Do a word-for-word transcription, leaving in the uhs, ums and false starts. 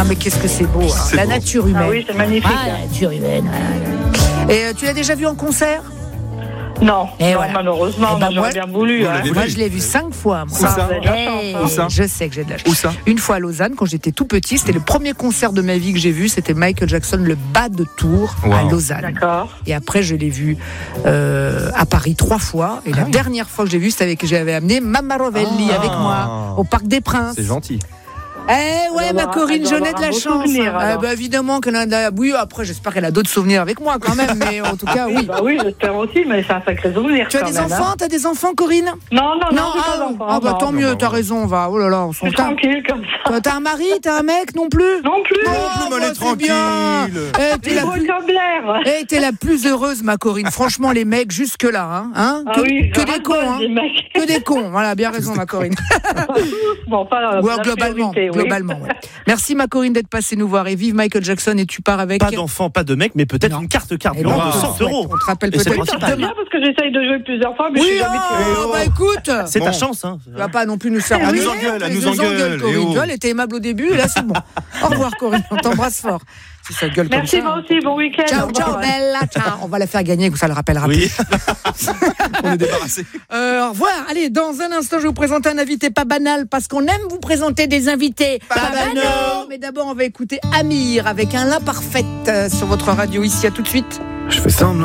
Ah, mais qu'est-ce que c'est beau, hein. C'est La beau. nature humaine. Ah oui, c'est magnifique. Ah, la nature humaine. Et euh, tu l'as déjà vu en concert? Non, Et non voilà. malheureusement, Eh ben, j'aurais moi- bien voulu. Vous Hein. l'avez Moi, vu. je l'ai vu cinq fois. Moi. Où ça Vous avez de la chance, Hey, hein. Où ça je sais que j'ai de la chance. Où ça? Une fois à Lausanne, quand j'étais tout petit, c'était le premier concert de ma vie que j'ai vu. C'était Michael Jackson, le bas de Tours à Wow. Lausanne. D'accord. Et après, je l'ai vu euh, à Paris trois fois. Et la dernière fois que j'ai vu, c'était avec j'avais amené Mamma Rovelli Ah. avec moi au Parc des Princes. C'est gentil. Eh ouais, Elle ma doit avoir- Corinne, elle doit j'en ai de avoir la un beau chance. souvenir, Ah, alors. bah, évidemment qu'elle en a. Oui, après, j'espère qu'elle a d'autres souvenirs avec moi quand même. Mais en tout cas, Oui, oui. bah oui, j'espère aussi, mais c'est un sacré souvenir. Tu as quand des même, enfants hein. T'as des enfants, Corinne? Non, non, non, j'ai ah, pas d'enfants. ah, bah non. tant non, mieux, bah, t'as ouais. raison, on va. Oh là là, on Je s'en suis tape. tranquille comme ça. Toi, t'as un mari, t'as un mec non plus? Non plus. Non Ah, plus, mais bah, elle est c'est bien. tranquille. Eh, t'es la Libre plus... comme l'air. eh, t'es la plus heureuse, ma Corinne. Franchement, les mecs, jusque-là, hein, hein Ah que, oui, que je des cons, raconte hein. des mecs. Que des cons. Voilà, bien raison, ma Corinne. Bon, pas Ou la alors, globalement, priorité, oui. globalement. Ouais. Merci, ma Corinne, d'être passée nous voir. Et vive Michael Jackson. Et tu pars avec. Pas d'enfant, pas de mec, mais peut-être Non. une carte carte Eh de ben, Wow. on te cent souhaite. euros. On te rappelle Et c'est peut-être le Ça principal. serait bien parce que j'essaye de jouer plusieurs fois, mais Oui, je suis jamais ah, tirée. bah écoute. C'est ta Bon. chance, hein. Tu vas pas non plus nous faire Elle engueuler. nous engueule, elle nous nous engueule, Corinne. eh oh. Tu vois, elle était aimable au début, et là, c'est bon. Au revoir, Corinne. On t'embrasse fort. Si ça gueule Merci, comme ça. moi aussi, bon week-end. Ciao, Au ciao, revoir. bella, ciao. On va la faire gagner, que ça le rappellera Oui. plus. On est débarrassé. Euh, au revoir. Allez, dans un instant, je vais vous présenter un invité pas banal, parce qu'on aime vous présenter des invités Pas banaux. Mais d'abord, on va écouter Amir avec un l'imparfaite euh, sur votre radio ici. À tout de suite. Je fais semblant.